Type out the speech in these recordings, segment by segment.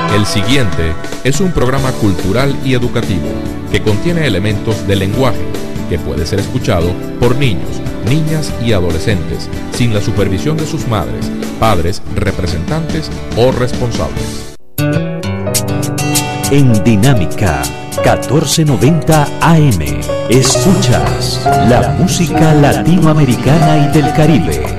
El siguiente es un programa cultural y educativo que contiene elementos de lenguaje que puede ser escuchado por niños, niñas y adolescentes sin la supervisión de sus madres, padres, representantes o responsables. En Dinámica 1490 AM escuchas la música latinoamericana y del Caribe.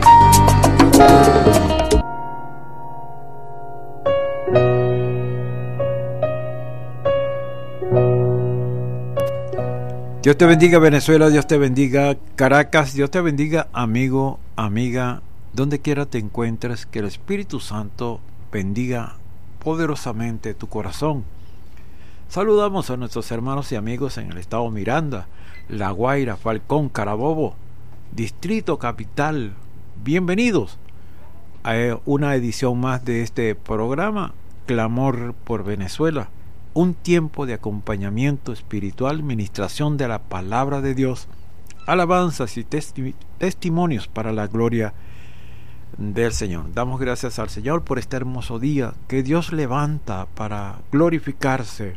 Dios te bendiga, Venezuela, Dios te bendiga, Caracas, Dios te bendiga, amigo, amiga, donde quiera te encuentres, que el Espíritu Santo bendiga poderosamente tu corazón. Saludamos a nuestros hermanos y amigos en el estado Miranda, La Guaira, Falcón, Carabobo, Distrito Capital. Bienvenidos a una edición más de este programa, Clamor por Venezuela. Un tiempo de acompañamiento espiritual, ministración de la palabra de Dios, alabanzas y testimonios para la gloria del Señor. Damos gracias al Señor por este hermoso día que Dios levanta para glorificarse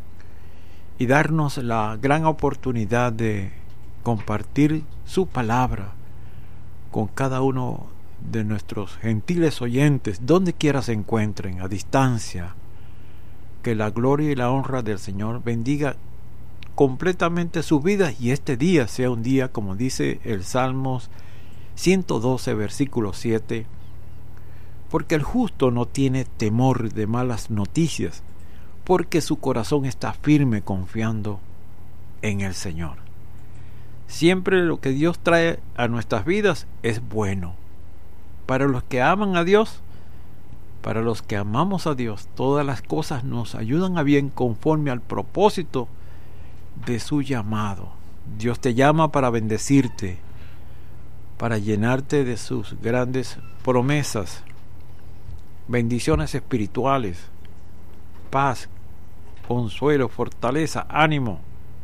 y darnos la gran oportunidad de compartir su palabra con cada uno de nuestros gentiles oyentes, donde quiera se encuentren, a distancia. Que la gloria y la honra del Señor bendiga completamente sus vidas y este día sea un día, como dice el Salmos 112, versículo 7, porque el justo no tiene temor de malas noticias, porque su corazón está firme confiando en el Señor. Siempre lo que Dios trae a nuestras vidas es bueno. Para los que aman a Dios, para los que amamos a Dios, todas las cosas nos ayudan a bien conforme al propósito de su llamado. Dios te llama para bendecirte, para llenarte de sus grandes promesas, bendiciones espirituales, paz, consuelo, fortaleza, ánimo.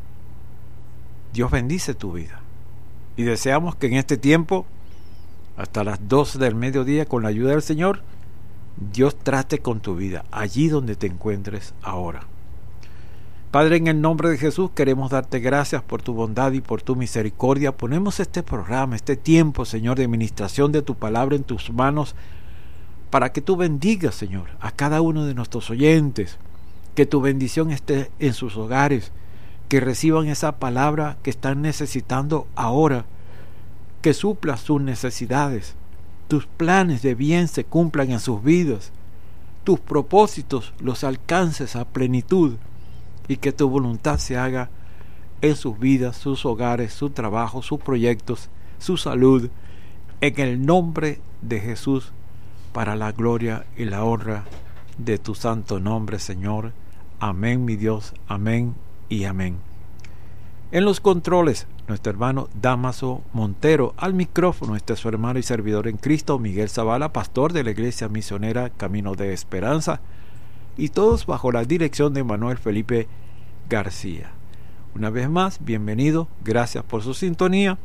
Dios bendice tu vida. Y deseamos que en este tiempo, hasta las 12 del mediodía, con la ayuda del Señor, Dios trate con tu vida, allí donde te encuentres ahora. Padre, en el nombre de Jesús queremos darte gracias por tu bondad y por tu misericordia. Ponemos este programa, este tiempo, Señor, de ministración de tu palabra en tus manos, para que tú bendigas, Señor, a cada uno de nuestros oyentes, que tu bendición esté en sus hogares, que reciban esa palabra que están necesitando ahora, que supla sus necesidades. Tus planes de bien se cumplan en sus vidas, tus propósitos los alcances a plenitud y que tu voluntad se haga en sus vidas, sus hogares, su trabajo, sus proyectos, su salud, en el nombre de Jesús, para la gloria y la honra de tu santo nombre, Señor. Amén, mi Dios, amén y amén. En los controles, nuestro hermano Damaso Montero. Al micrófono está su hermano y servidor en Cristo, Miguel Zavala, pastor de la Iglesia Misionera Camino de Esperanza, y todos bajo la dirección de Manuel Felipe García. Una vez más, bienvenido, gracias por su sintonía,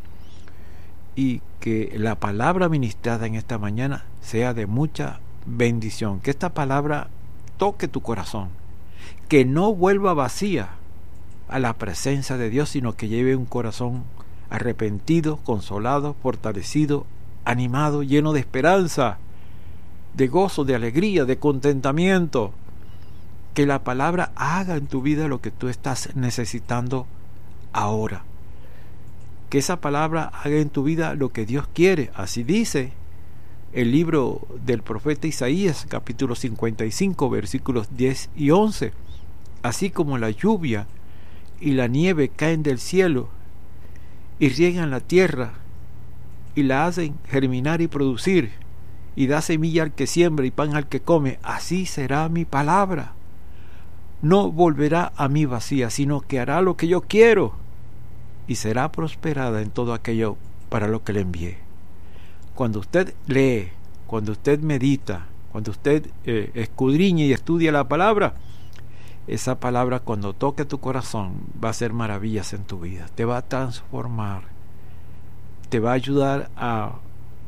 y que la palabra ministrada en esta mañana sea de mucha bendición, que esta palabra toque tu corazón, que no vuelva vacía a la presencia de Dios, sino que lleve un corazón arrepentido, consolado, fortalecido, animado, lleno de esperanza, de gozo, de alegría, de contentamiento. Que la palabra haga en tu vida lo que tú estás necesitando ahora. Que esa palabra haga en tu vida lo que Dios quiere. Así dice el libro del profeta Isaías, capítulo 55, versículos 10 y 11. Así como la lluvia y la nieve caen del cielo y riegan la tierra y la hacen germinar y producir, y da semilla al que siembra y pan al que come, así será mi palabra. No volverá a mí vacía, sino que hará lo que yo quiero y será prosperada en todo aquello para lo que le envié. Cuando usted lee, cuando usted medita, cuando usted escudriña y estudia la palabra, esa palabra, cuando toque tu corazón, va a hacer maravillas en tu vida, te va a transformar, te va a ayudar a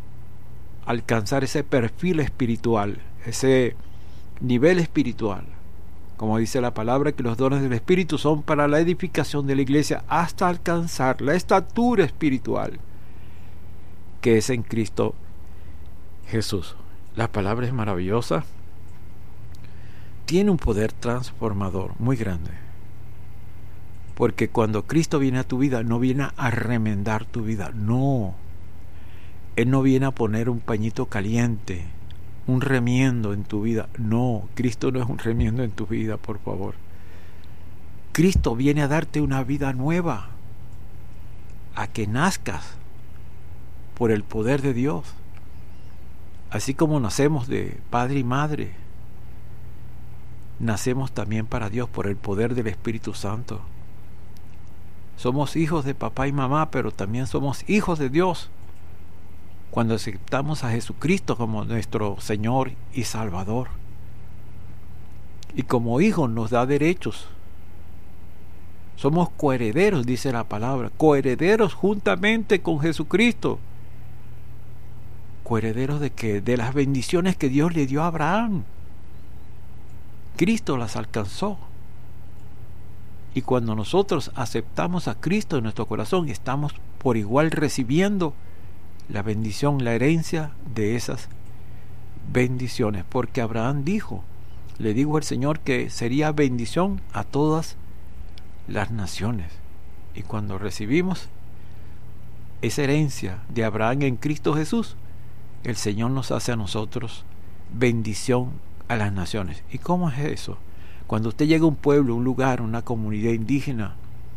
alcanzar ese perfil espiritual, ese nivel espiritual como dice la palabra, que los dones del Espíritu son para la edificación de la iglesia hasta alcanzar la estatura espiritual que es en Cristo Jesús. La palabra es maravillosa, tiene un poder transformador muy grande, porque cuando Cristo viene a tu vida, no viene a remendar tu vida, no. Él no viene a poner un pañito caliente, un remiendo en tu vida, no. Cristo no es un remiendo en tu vida, por favor. Cristo viene a darte una vida nueva, a que nazcas por el poder de Dios. Así como nacemos de padre y madre, nacemos también para Dios por el poder del Espíritu Santo. Somos hijos de papá y mamá, pero también somos hijos de Dios cuando aceptamos a Jesucristo como nuestro Señor y Salvador. Y como hijos nos da derechos. Somos coherederos, dice la palabra, coherederos juntamente con Jesucristo. ¿Coherederos de qué? De las bendiciones que Dios le dio a Abraham. Cristo las alcanzó. Y cuando nosotros aceptamos a Cristo en nuestro corazón, estamos por igual recibiendo la bendición, la herencia de esas bendiciones. Porque Abraham dijo, le dijo al Señor que sería bendición a todas las naciones. Y cuando recibimos esa herencia de Abraham en Cristo Jesús, el Señor nos hace a nosotros bendición a las naciones. ¿Y cómo es eso? Cuando usted llega a un pueblo, un lugar, una comunidad indígena,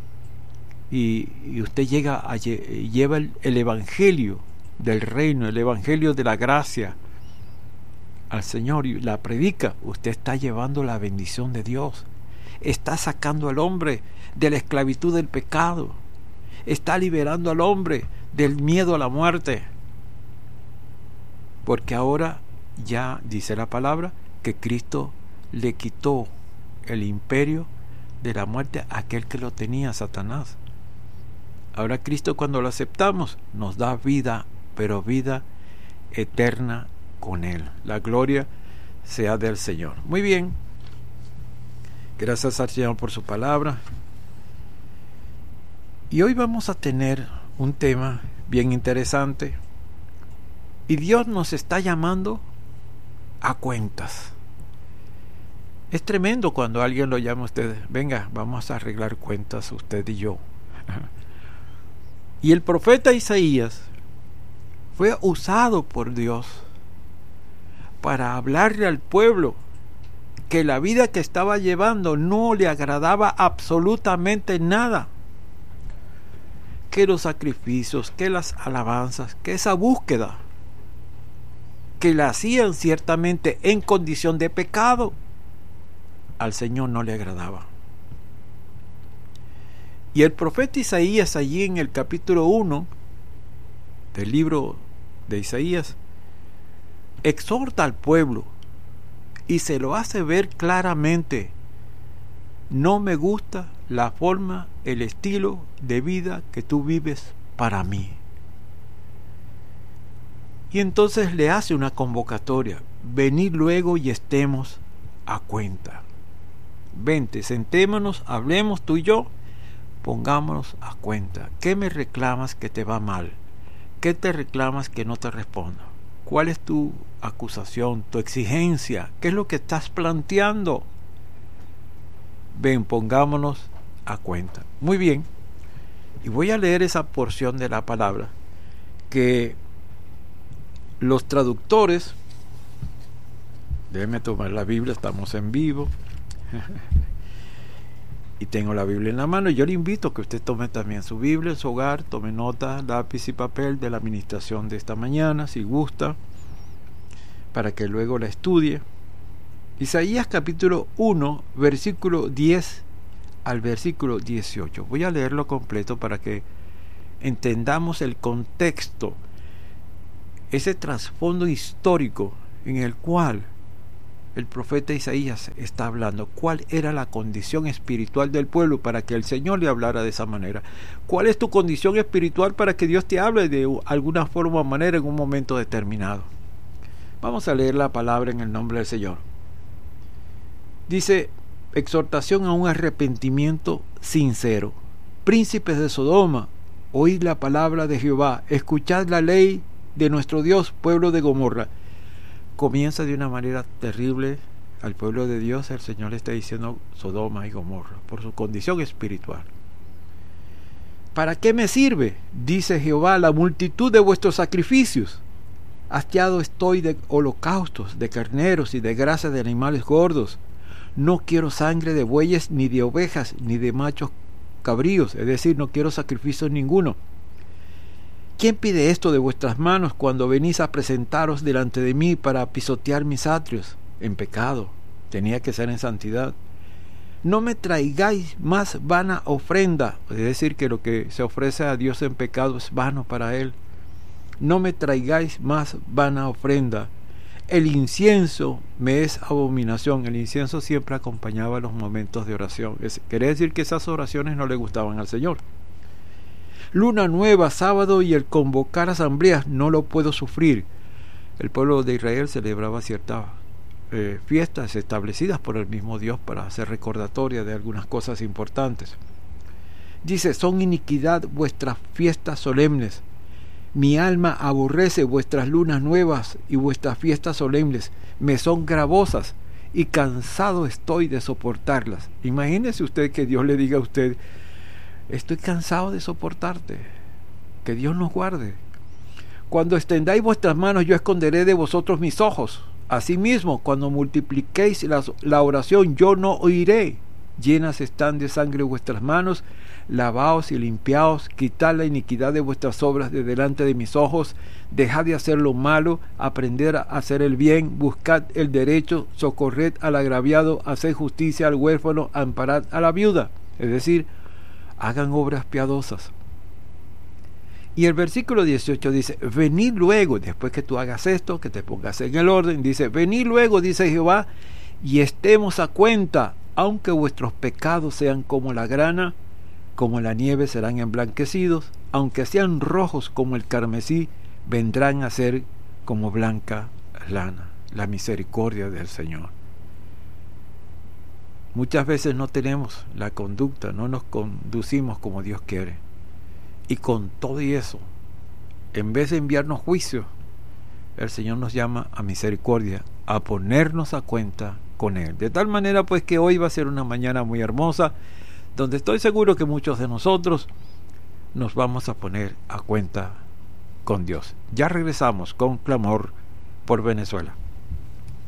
y usted lleva el evangelio del reino, el evangelio de la gracia al Señor y la predica, usted está llevando la bendición de Dios. Está sacando al hombre de la esclavitud del pecado. Está liberando al hombre del miedo a la muerte. Porque ahora ya dice la palabra que Cristo le quitó el imperio de la muerte a aquel que lo tenía, Satanás. Ahora Cristo, cuando lo aceptamos, nos da vida, pero vida eterna con Él. La gloria sea del Señor. Muy bien. Gracias al Señor por su palabra. Y hoy vamos a tener un tema bien interesante. Y Dios nos está llamando a cuentas. Es tremendo cuando alguien lo llama a usted, venga, vamos a arreglar cuentas usted y yo. Y el profeta Isaías fue usado por Dios para hablarle al pueblo que la vida que estaba llevando no le agradaba absolutamente nada, que los sacrificios, que las alabanzas, que esa búsqueda que la hacían ciertamente en condición de pecado, al Señor no le agradaba. Y el profeta Isaías, allí en el capítulo 1 del libro de Isaías, exhorta al pueblo y se lo hace ver claramente: no me gusta la forma, el estilo de vida que tú vives para mí. Y entonces le hace una convocatoria: venid luego y estemos a cuenta. Vente, sentémonos, hablemos tú y yo, pongámonos a cuenta. ¿Qué me reclamas que te va mal? ¿Qué te reclamas que no te respondo? ¿Cuál es tu acusación, tu exigencia? ¿Qué es lo que estás planteando? Ven, pongámonos a cuenta. Muy bien. Y voy a leer esa porción de la palabra que los traductores, déjenme tomar la Biblia, estamos en vivo y tengo la Biblia en la mano. Yo le invito a que usted tome también su Biblia en su hogar, tome nota, lápiz y papel de la administración de esta mañana, si gusta, para que luego la estudie. Isaías capítulo 1, versículo 10 al versículo 18. Voy a leerlo completo para que entendamos el contexto, ese trasfondo histórico en el cual el profeta Isaías está hablando. ¿Cuál era la condición espiritual del pueblo para que el Señor le hablara de esa manera? ¿Cuál es tu condición espiritual para que Dios te hable de alguna forma o manera en un momento determinado? Vamos a leer la palabra en el nombre del Señor. Dice: exhortación a un arrepentimiento sincero. Príncipes de Sodoma, oíd la palabra de Jehová, escuchad la ley de nuestro Dios, pueblo de Gomorra. Comienza de una manera terrible al pueblo de Dios. El Señor le está diciendo Sodoma y Gomorra por su condición espiritual. ¿Para qué me sirve, dice Jehová, la multitud de vuestros sacrificios? Hastiado estoy de holocaustos, de carneros y de grasa de animales gordos. No quiero sangre de bueyes, ni de ovejas, ni de machos cabríos, es decir, no quiero sacrificios ninguno. ¿Quién pide esto de vuestras manos cuando venís a presentaros delante de mí para pisotear mis atrios? En pecado, tenía que ser en santidad. No me traigáis más vana ofrenda, es decir, que lo que se ofrece a Dios en pecado es vano para Él. No me traigáis más vana ofrenda. El incienso me es abominación. El incienso siempre acompañaba los momentos de oración. Quiere decir que esas oraciones no le gustaban al Señor. Luna nueva, sábado y el convocar asambleas no lo puedo sufrir. El pueblo de Israel celebraba ciertas fiestas establecidas por el mismo Dios para hacer recordatoria de algunas cosas importantes. Dice, son iniquidad vuestras fiestas solemnes. Mi alma aborrece vuestras lunas nuevas y vuestras fiestas solemnes. Me son gravosas y cansado estoy de soportarlas. Imagínese usted que Dios le diga a usted, estoy cansado de soportarte. Que Dios nos guarde. Cuando extendáis vuestras manos, yo esconderé de vosotros mis ojos. Asimismo, cuando multipliquéis la oración, yo no oiré. Llenas están de sangre vuestras manos, lavaos y limpiaos, quitad la iniquidad de vuestras obras de delante de mis ojos, dejad de hacer lo malo, aprended a hacer el bien, buscad el derecho, socorred al agraviado, haced justicia al huérfano, amparad a la viuda. Es decir, hagan obras piadosas. Y el versículo 18 dice, venid luego, después que tú hagas esto, que te pongas en el orden, dice, venid luego, dice Jehová, y estemos a cuenta, aunque vuestros pecados sean como la grana, como la nieve serán emblanquecidos, aunque sean rojos como el carmesí, vendrán a ser como blanca lana. La misericordia del Señor. Muchas veces no tenemos la conducta, no nos conducimos como Dios quiere. Y con todo y eso, en vez de enviarnos juicio, el Señor nos llama a misericordia, a ponernos a cuenta con Él. De tal manera pues que hoy va a ser una mañana muy hermosa, donde estoy seguro que muchos de nosotros nos vamos a poner a cuenta con Dios. Ya regresamos con clamor por Venezuela.